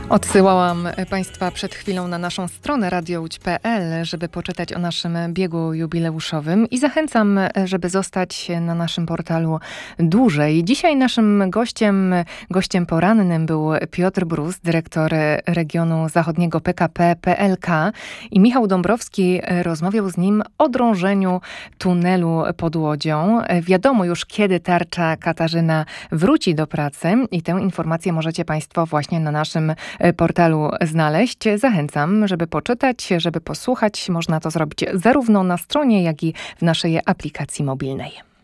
Odsyłałam Państwa przed chwilą na naszą stronę radiołódź.pl, żeby poczytać o naszym biegu jubileuszowym i zachęcam, żeby zostać na naszym portalu dłużej. Dzisiaj naszym gościem porannym był Piotr Brus, dyrektor regionu zachodniego PKP PLK i Michał Dąbrowski rozmawiał z nim o drążeniu tunelu pod Łodzią. Wiadomo już, kiedy tarcza Katarzyna wróci do pracy i tę informację możecie Państwo właśnie na naszym portalu znaleźć. Zachęcam, żeby poczytać, żeby posłuchać. Można to zrobić zarówno na stronie, jak i w naszej aplikacji mobilnej.